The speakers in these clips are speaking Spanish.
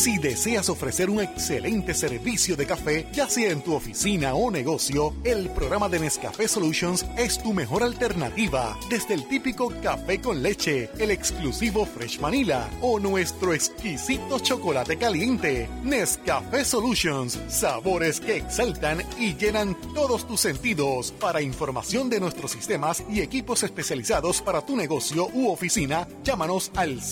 Si deseas ofrecer un excelente servicio de café, ya sea en tu oficina o negocio, el programa de Nescafé Solutions es tu mejor alternativa. Desde el típico café con leche, el exclusivo Fresh Vanilla o nuestro exquisito chocolate caliente. Nescafé Solutions, sabores que exaltan y llenan todos tus sentidos. Para información de nuestros sistemas y equipos especializados para tu negocio u oficina, llámanos al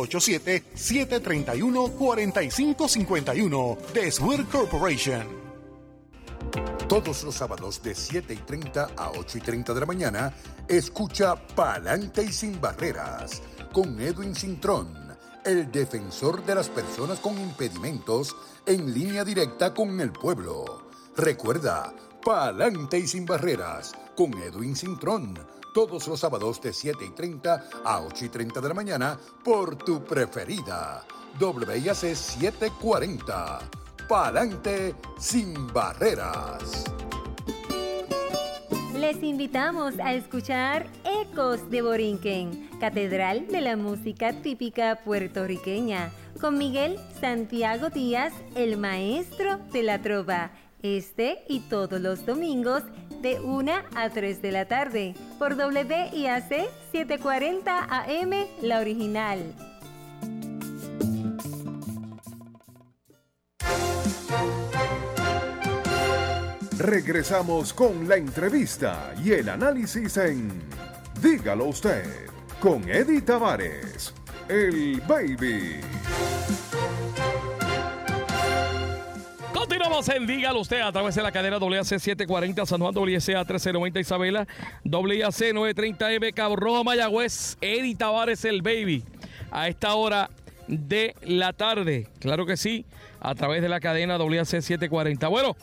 787-731-4551 de Swear Corporation. Todos los sábados de 7:30 a 8:30 de la mañana, escucha Pa'lante y Sin Barreras con Edwin Cintrón, el defensor de las personas con impedimentos, en línea directa con el pueblo. Recuerda, Pa'lante y Sin Barreras con Edwin Cintrón, todos los sábados de 7:30 a 8:30 de la mañana por tu preferida, WIAC 740. Pa'lante Sin Barreras. Les invitamos a escuchar Ecos de Borinquen, Catedral de la Música Típica Puertorriqueña, con Miguel Santiago Díaz, el maestro de la trova. Este y todos los domingos de 1 a 3 de la tarde por WIAC 740 AM, la original. Regresamos con la entrevista y el análisis en Dígalo Usted con Eddie Tavares, el Baby. Continuamos en Dígalo Usted a través de la cadena WIAC 740 San Juan, WIAC 1390 Isabela, WIAC 930M Cabo Rojo, Mayagüez. Eddie Tavares, el Baby, a esta hora de la tarde, claro que sí, a través de la cadena WIAC 740. Bueno,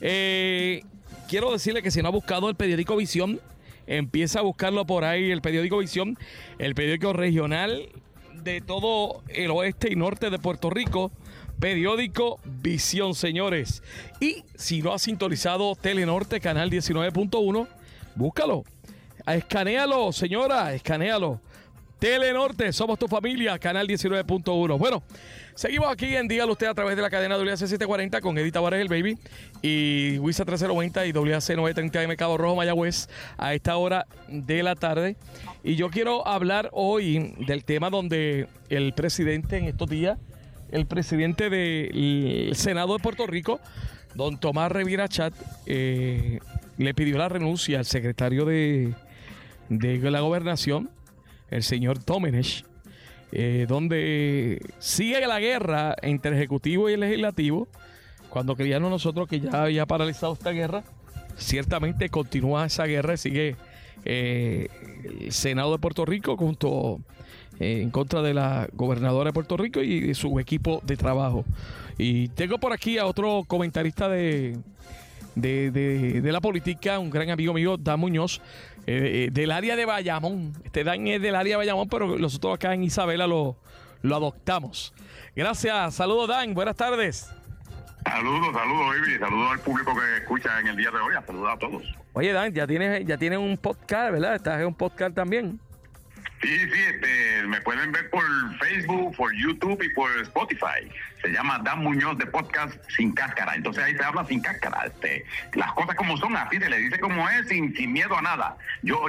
quiero decirle que si no ha buscado el periódico Visión, empieza a buscarlo por ahí, el periódico Visión, el periódico regional de todo el oeste y norte de Puerto Rico, periódico Visión, señores. Y si no ha sintonizado Telenorte, canal 19.1, búscalo, escanéalo, señora, escanéalo. Telenorte, somos tu familia, canal 19.1. Bueno, seguimos aquí en Dígalo Usted a través de la cadena WIAC 740 con Eddie Tavares, el Baby, y WISA 1390 y WIAC 930M Cabo Rojo, Mayagüez, a esta hora de la tarde. Y yo quiero hablar hoy del tema donde el presidente en estos días, el presidente del Senado de Puerto Rico, don Tomás Rivera Chat, le pidió la renuncia al secretario de la Gobernación, el señor Domenech, donde sigue la guerra entre el Ejecutivo y el Legislativo. Cuando creíamos nosotros que ya había paralizado esta guerra, ciertamente continúa esa guerra, sigue el Senado de Puerto Rico en contra de la gobernadora de Puerto Rico y de su equipo de trabajo. Y tengo por aquí a otro comentarista de la política, un gran amigo mío, Dan Muñoz, del área de Bayamón. Dan es del área de Bayamón, pero nosotros acá en Isabela lo adoptamos. Gracias, saludos Dan, buenas tardes. Saludos, Baby, saludos al público que escucha en el día de hoy, saludos a todos. Oye Dan, ya tienes un podcast, ¿verdad? Estás en un podcast también. Sí, me pueden ver por Facebook, por YouTube y por Spotify. Se llama Dan Muñoz de Podcast Sin Cáscara. Entonces ahí se habla sin cáscara. Las cosas como son, así se le dice como es, sin miedo a nada.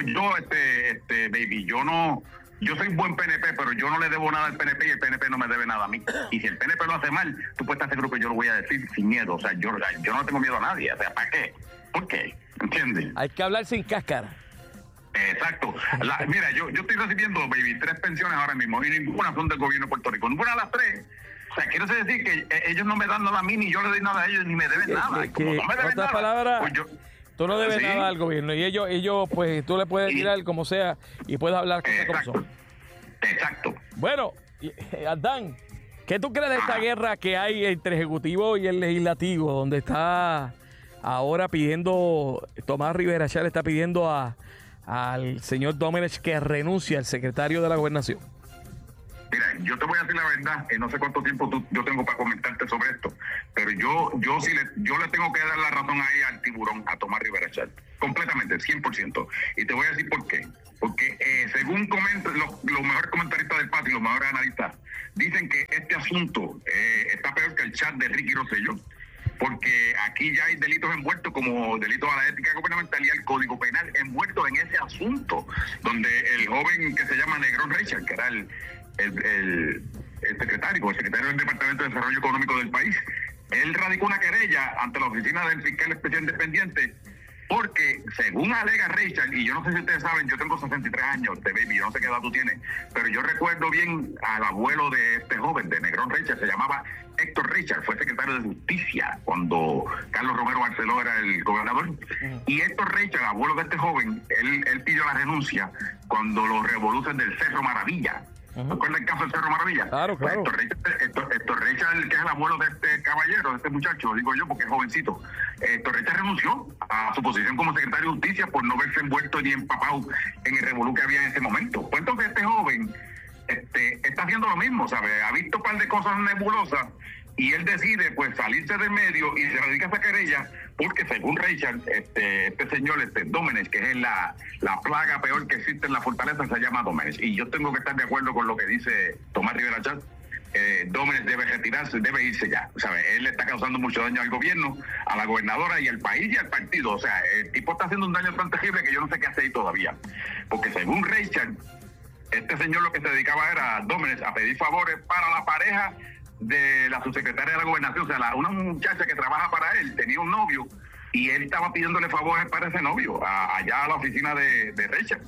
Baby, yo soy buen PNP, pero yo no le debo nada al PNP y el PNP no me debe nada a mí. Y si el PNP lo hace mal, tú puedes estar seguro que yo lo voy a decir sin miedo. O sea, yo no tengo miedo a nadie. O sea, ¿para qué? ¿Por qué? ¿Entiendes? Hay que hablar sin cáscara. Exacto. Mira, yo estoy recibiendo, Baby, 3 pensiones ahora mismo y ninguna son del gobierno de Puerto Rico. Ninguna de las 3. O sea, quiero decir que ellos no me dan nada a mí, ni yo le doy nada a ellos, ni me deben nada. Y como no me deben nada, palabras, pues tú no debes nada al gobierno. Y ellos, pues, tú le puedes tirar como sea y puedes hablar cosas como son. Exacto. Bueno, Adán, ¿qué tú crees de esta guerra que hay entre el Ejecutivo y el Legislativo? Donde está ahora pidiendo, Tomás Rivera Chat está pidiendo al señor Domenech que renuncie al secretario de la Gobernación. Mira, yo te voy a decir la verdad, no sé cuánto tiempo yo tengo para comentarte sobre esto, pero yo le tengo que dar la razón ahí al tiburón, a Tomás Rivera Chat, completamente, 100%. Y te voy a decir por qué. Porque según comentan los mejores comentaristas del patio y los mejores analistas, dicen que este asunto está peor que el chat de Ricky Rosselló, porque aquí ya hay delitos envueltos como delitos a la ética gubernamental y al Código Penal envueltos en ese asunto, donde el joven que se llama Negrón Richard, que era el secretario del Departamento de Desarrollo Económico del país, él radicó una querella ante la oficina del fiscal especial independiente porque, según alega Richard, y yo no sé si ustedes saben, yo tengo 63 años, baby, yo no sé qué edad tú tienes, pero yo recuerdo bien al abuelo de este joven, de Negrón Richard, se llamaba Héctor Richard, fue secretario de Justicia cuando Carlos Romero Barceló era el gobernador. Y Héctor Richard, abuelo de este joven, él pidió la renuncia cuando los revoluciones del Cerro Maravilla. ¿Recuerda el caso del Cerro Maravilla? Claro. Pues Héctor Richard, que es el abuelo de este caballero, de este muchacho, digo yo, porque es jovencito. Héctor Richard renunció a su posición como secretario de Justicia por no verse envuelto ni empapado en el revolú que había en ese momento. Pues entonces este joven está haciendo lo mismo, ¿sabes? Ha visto un par de cosas nebulosas y él decide pues salirse del medio y se radica esa querella porque según Richard, este señor Dómenes, que es la plaga peor que existe en la fortaleza, se llama Dómenes. Y yo tengo que estar de acuerdo con lo que dice Tomás Rivera Chat. Dómenes debe retirarse, debe irse ya, ¿sabes? Él le está causando mucho daño al gobierno, a la gobernadora y al país y al partido. O sea, el tipo está haciendo un daño tan terrible que yo no sé qué hace ahí todavía. Porque según Richard, este señor lo que se dedicaba era, Dómenes, a pedir favores para la pareja de la subsecretaria de la gobernación. O sea, una muchacha que trabaja para él tenía un novio y él estaba pidiéndole favores para ese novio allá a la oficina de Richard,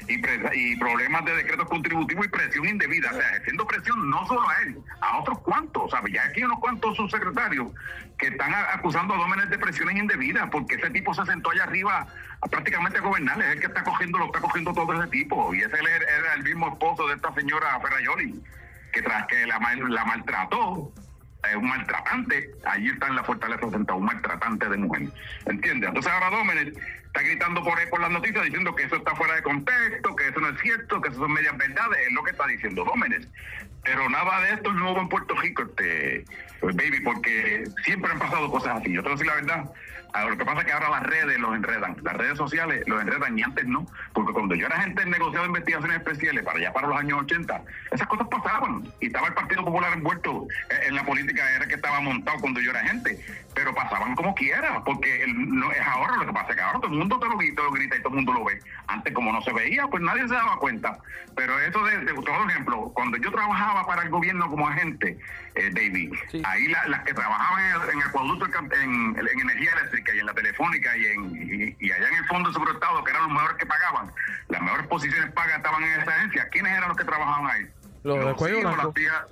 y problemas de decretos contributivos y presión indebida, o sea, ejerciendo presión no solo a él, a otros cuantos, ¿sabes? Ya aquí hay unos cuantos subsecretarios que están acusando a Dómenes de presiones indebidas porque ese tipo se sentó allá arriba prácticamente a gobernar, es el que lo está cogiendo todo ese tipo, y ese era el mismo esposo de esta señora Ferrayoli, que tras que la maltrató, es un maltratante, allí está en la fortaleza sentado, un maltratante de mujer, ¿entiendes? Entonces ahora Dómenes está gritando por las noticias diciendo que eso está fuera de contexto, que eso no es cierto, que eso son medias verdades, es lo que está diciendo Dómenes. Pero nada de esto es nuevo en Puerto Rico, baby, porque siempre han pasado cosas así. Yo te voy a decir la verdad. Lo que pasa es que ahora las redes los enredan, las redes sociales los enredan y antes no, porque cuando yo era agente del negociado de investigaciones especiales para los años 80, esas cosas pasaban y estaba el Partido Popular envuelto en la política, era que estaba montado cuando yo era agente, pero pasaban como quiera, porque no es ahora. Lo que pasa es que ahora todo el mundo te lo grita y todo el mundo lo ve. Antes, como no se veía, pues nadie se daba cuenta. Pero eso de todo ejemplo, cuando yo trabajaba para el gobierno como agente, David, sí, ahí las que trabajaban en el acueducto, en energía eléctrica y en la telefónica y allá en el Fondo de Seguro Estado, que eran los mejores que pagaban, las mejores posiciones pagas estaban en esa agencia. ¿Quiénes eran los que trabajaban ahí? Los hijos, las tías,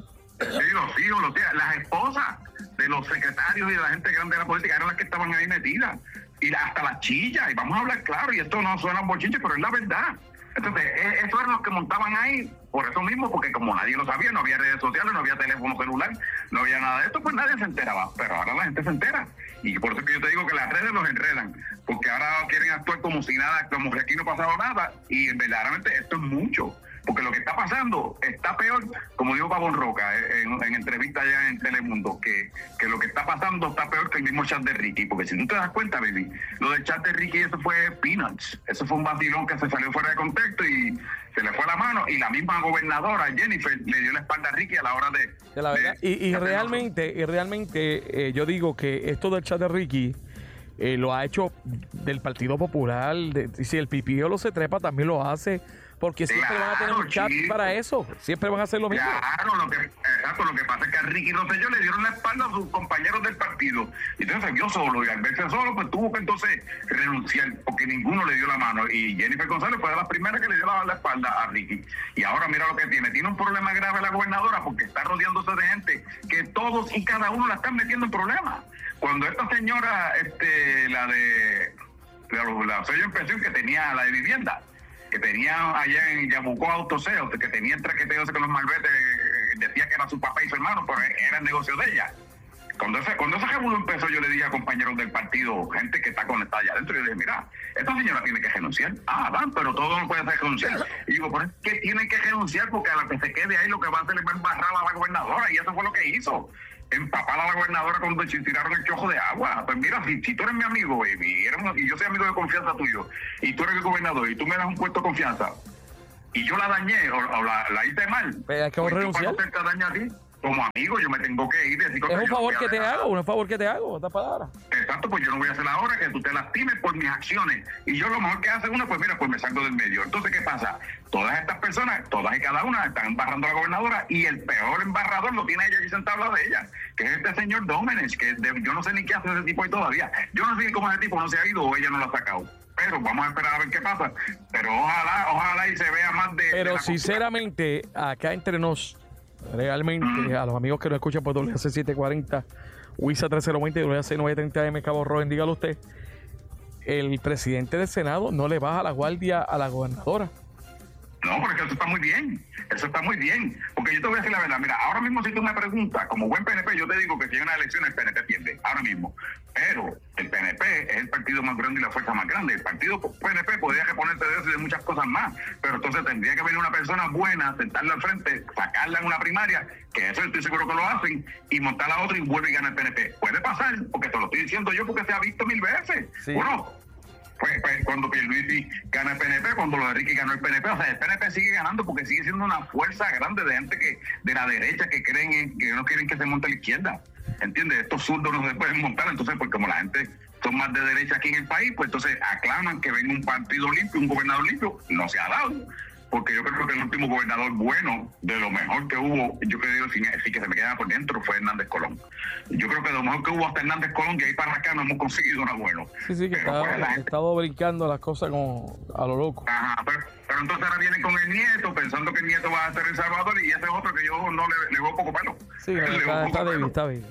las esposas de los secretarios y de la gente grande de la política eran las que estaban ahí metidas, y hasta las chillas, y vamos a hablar claro, y esto no suena bochinche, pero es la verdad. Entonces, esos eran los que montaban ahí, por eso mismo, porque como nadie lo sabía, no había redes sociales, no había teléfono celular, no había nada de esto, pues nadie se enteraba. Pero ahora la gente se entera. Y por eso que yo te digo que las redes los enredan, porque ahora quieren actuar como si nada, como que aquí no pasaba nada, y verdaderamente esto es mucho. Porque lo que está pasando está peor, como dijo Pabón Roca en entrevista allá en Telemundo, que lo que está pasando está peor que el mismo chat de Ricky. Porque si tú te das cuenta, baby, lo del chat de Ricky, eso fue peanuts. Eso fue un vacilón que se salió fuera de contexto y se le fue la mano. Y la misma gobernadora, Jennifer, le dio la espalda a Ricky a la hora de la verdad. Y realmente yo digo que esto del chat de Ricky lo ha hecho del Partido Popular. Si el pipío se trepa, también lo hace. Porque siempre van a tener un chat para eso. Siempre van a hacer lo mismo. Claro, lo que pasa es que a Ricky Rosselló le dieron la espalda a sus compañeros del partido. Y entonces se vio solo. Y al verse solo, pues tuvo que entonces renunciar, porque ninguno le dio la mano. Y Jennifer González fue de las primeras que le dio la espalda a Ricky. Y ahora mira lo que tiene. Tiene un problema grave la gobernadora, porque está rodeándose de gente que todos y cada uno la están metiendo en problemas. Cuando esta señora, la sello en pensión que tenía, la de vivienda, que tenía allá en Yabucoa Autoseo, que tenía el traqueteo con los malvetes, decía que era su papá y su hermano, pero era el negocio de ella. Cuando ese revuelo empezó, yo le dije a compañeros del partido, gente que está conectada allá adentro, y yo le dije, mira, esta señora tiene que renunciar. Dan, pero todo no puede hacer renunciar. Y digo, ¿por qué tiene que renunciar? Porque a la que se quede ahí lo que va a hacer es embarrar a la gobernadora, y eso fue lo que hizo. Empapar a la gobernadora cuando tiraron el chojo de agua. Pues mira, si tú eres mi amigo, baby, y yo soy amigo de confianza tuyo, y tú eres el gobernador, y tú me das un puesto de confianza, y yo la dañé, o la hice mal, pero hay que renunciar. ¿Cuándo te daña a ti? Como amigo, yo me tengo que ir. Es un favor que te hago, esta palabra. Exacto, pues yo no voy a hacer ahora que tú te lastimes por mis acciones. Y yo lo mejor que hace uno, pues mira, pues me salgo del medio. Entonces, ¿qué pasa? Todas estas personas, todas y cada una, están embarrando a la gobernadora, y el peor embarrador lo tiene ella aquí sentado al lado de ella, que es este señor Domenech, que yo no sé ni qué hace ese tipo ahí todavía. Yo no sé ni cómo ese tipo no se ha ido o ella no lo ha sacado. Pero vamos a esperar a ver qué pasa. Pero ojalá y se vea más de... Pero sinceramente, acá entre nos... Realmente, a los amigos que nos escuchan por WC740, WISA 3020 y WC930M Cabo Rojo, dígalo usted, el presidente del Senado no le baja la guardia a la gobernadora. No, porque eso está muy bien. Porque yo te voy a decir la verdad. Mira, ahora mismo si tú me preguntas, como buen PNP, yo te digo que si hay una elección, el PNP pierde, ahora mismo. Pero el PNP es el partido más grande y la fuerza más grande. El partido PNP podría reponerse de eso y de muchas cosas más. Pero entonces tendría que venir una persona buena, sentarla al frente, sacarla en una primaria, que eso estoy seguro que lo hacen, y montar a otra y vuelve y gana el PNP. Puede pasar, porque te lo estoy diciendo yo, porque se ha visto 1000 veces. Sí. Bueno, pues cuando Pierluisi gana el PNP, cuando lo de Ricky ganó el PNP, o sea, el PNP sigue ganando porque sigue siendo una fuerza grande de gente que de la derecha que creen que no quieren que se monte a la izquierda. ¿Entiendes? Estos zurdos no se pueden montar, entonces, pues como la gente son más de derecha aquí en el país, pues entonces aclaman que venga un partido limpio, un gobernador limpio. No se ha dado. Porque yo creo que el último gobernador bueno, de lo mejor que hubo, yo creo que sí que se me queda por dentro, fue Hernández Colón. Yo creo que de lo mejor que hubo hasta Hernández Colón, y ahí para acá no hemos conseguido nada bueno. Sí, que ha estado brincando las cosas como a lo loco. Ajá, pero entonces ahora vienen con el nieto, pensando que el nieto va a ser El Salvador, y ese es otro que yo no le veo poco pelo. Sí, está bien.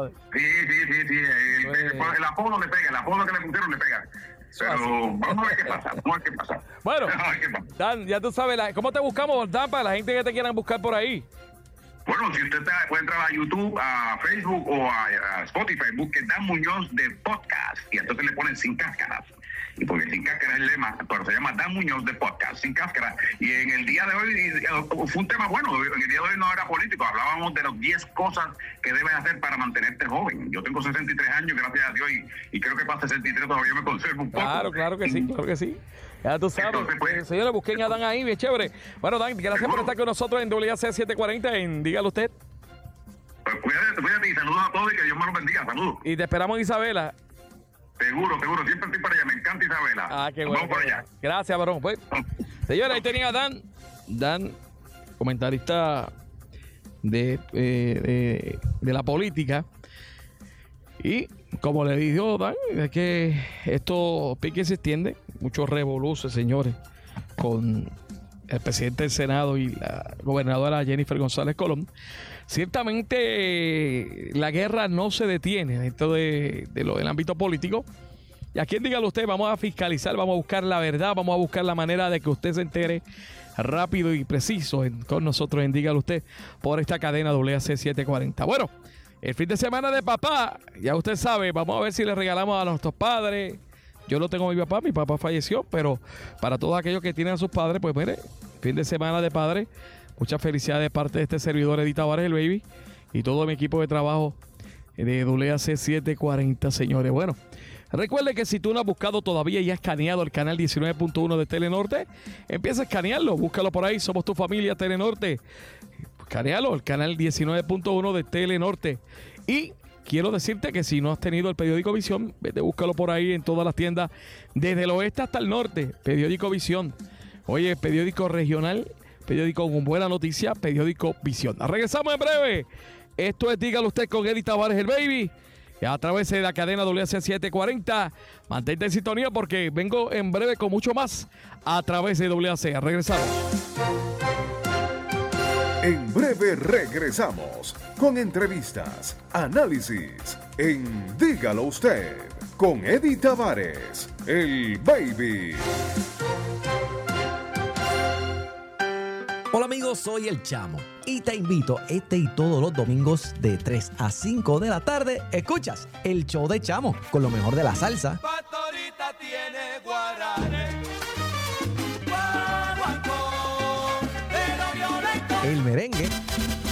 Sí. El apodo le pega, el apodo que le pusieron le pega. Pero vamos a ver qué pasa. Bueno, Dan, ya tú sabes, ¿cómo te buscamos, Dan, para la gente que te quieran buscar por ahí? Bueno, si usted puede entrar a YouTube, a Facebook o a Spotify, busque Dan Muñoz de Podcast, y entonces le ponen Sin Cáscaras. Y porque Sin Cáscaras es el lema, pero se llama Dan Muñoz de Podcast, Sin Cáscaras. Y en el día de hoy fue un tema bueno. En el día de hoy no era político, hablábamos de las 10 cosas que debes hacer para mantenerte joven. Yo tengo 63 años, gracias a Dios, y creo que para 63 todavía me conservo un poco. Claro que sí. Ya tú sabes. Entonces, pues, señores, busquen a Dan ahí, bien chévere. Bueno, Dan, gracias por estar con nosotros en WC740, Dígalo Usted. Pues cuídate y saludos a todos y que Dios me los bendiga. Saludos. Y te esperamos, Isabela. Seguro, siempre estoy para allá, me encanta Isabela. Qué bueno. Vamos por allá. Gracias, varón. Pues, señores, ahí tenía a Dan, comentarista de la política. Y como le dijo Dan, es que esto pique se extiende, muchos revoluces, señores, con el presidente del Senado y la gobernadora Jennifer González Colón. Ciertamente la guerra no se detiene dentro del ámbito político. Y aquí en Dígalo Usted, vamos a fiscalizar, vamos a buscar la verdad, vamos a buscar la manera de que usted se entere rápido y preciso con nosotros en Dígalo Usted por esta cadena WC740. Bueno, el fin de semana de papá, ya usted sabe, vamos a ver si le regalamos a nuestros padres. Yo no tengo a mi papá falleció, pero para todos aquellos que tienen a sus padres, pues mire, fin de semana de padres, muchas felicidades de parte de este servidor Eddie Tavares, el baby, y todo mi equipo de trabajo de WC740, señores. Bueno, recuerde que si tú no has buscado todavía y has escaneado el canal 19.1 de Telenorte, empieza a escanearlo, búscalo por ahí, somos tu familia Telenorte. Escanealo, el canal 19.1 de Telenorte. Y quiero decirte que si no has tenido el periódico Visión, vete, búscalo por ahí en todas las tiendas, desde el oeste hasta el norte, periódico Visión. Oye, periódico regional, periódico con buena noticia, periódico Visión. Regresamos en breve. Esto es Dígalo Usted con Eddie Tavares, el baby, a través de la cadena WC740. Mantente en sintonía porque vengo en breve con mucho más a través de WC. Regresamos. En breve regresamos con entrevistas, análisis en Dígalo Usted con Eddie Tavares, el baby. Hola amigos, Yo soy El Chamo y te invito este y todos los domingos de 3 a 5 de la tarde. Escuchas el show de Chamo con lo mejor de la salsa, Pastorita tiene guaranes, el merengue